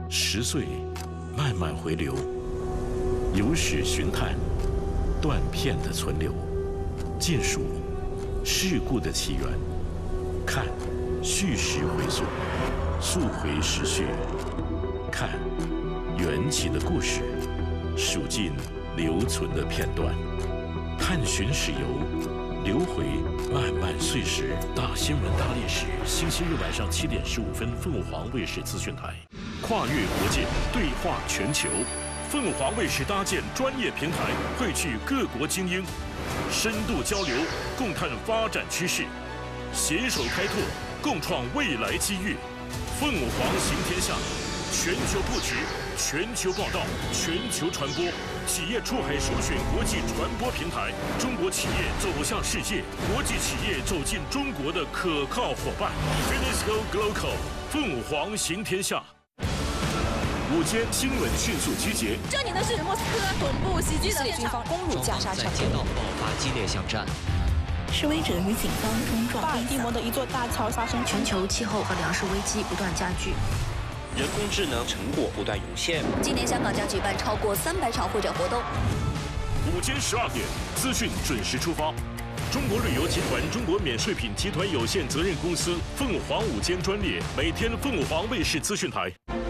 10岁慢慢回流，有史寻探，断片的存留，尽数事故的起源，看叙事回溯，溯回时序，看缘起的故事，数尽留存的片段，探寻史游，留回漫漫岁时。大新闻大历史，星期日晚上7点15分，凤凰卫视资讯台。跨越国界，对话全球，凤凰卫视搭建专业平台，汇聚各国精英，深度交流，共探发展趋势，携手开拓，共创未来机遇。凤凰行天下，全球布局，全球报道，全球传播，企业出海首选国际传播平台，中国企业走向世界，国际企业走进中国的可靠伙伴。Finisco Global， 凤凰行天下。午间新闻迅速集结。 这里呢是莫斯科总部袭击的军方攻入加沙城， 在街道爆发激烈巷战。 示威者与警方冲撞。 巴尔的摩的一座大桥发生。 全球气候和粮食危机不断加剧。 人工智能成果不断涌现。 今年香港将举办超过300场会展活动。 午间12点，资讯准时出发。中国旅游集团中国免税品集团有限责任公司凤凰午间专列，每天凤凰卫视资讯台。